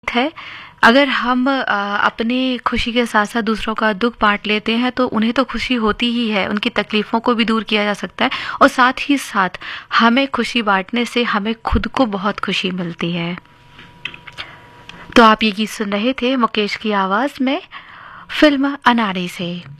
गीत है। अगर हम अपनी खुशी के साथ साथ दूसरों का दुख बांट लेते हैं तो उन्हें तो खुशी होती ही है, उनकी तकलीफ़ों को भी दूर किया जा सकता है और साथ ही साथ हमें खुशी बांटने से हमें खुद को बहुत खुशी मिलती है। तो आप ये गीत सुन रहे थे मुकेश की आवाज़ में, फिल्म अनाड़ी से।